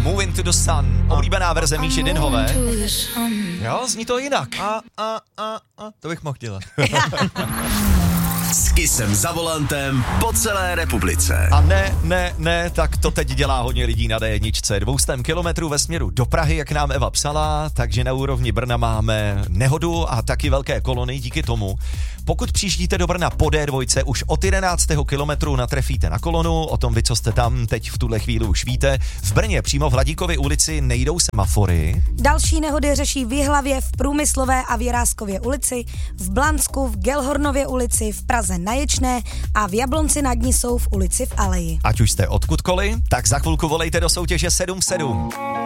Moving to the Sun, oblíbená verze Míši Dinhové. Jo, zní to jinak. To bych mohl dělat. S Kissem za volantem po celé republice. A ne, tak to teď dělá hodně lidí na D1. 200 kilometrů ve směru do Prahy, jak nám Eva psala, takže na úrovni Brna máme nehodu a taky velké kolony díky tomu. Pokud přijíždíte do Brna po D2, už od 11. kilometru natrefíte na kolonu, o tom vy, co jste tam, teď v tuhle chvíli už víte. V Brně přímo v Hladíkově ulici nejdou semafory. Další nehody řeší v Jihlavě, v Průmyslové a Věráskově ulici, v Blansku, v Gelhornově ulici, v Praze na Ječné a v Jablonci nad Nisou v ulici v Aleji. Ať už jste odkudkoliv, tak za chvilku volejte do soutěže 7-7.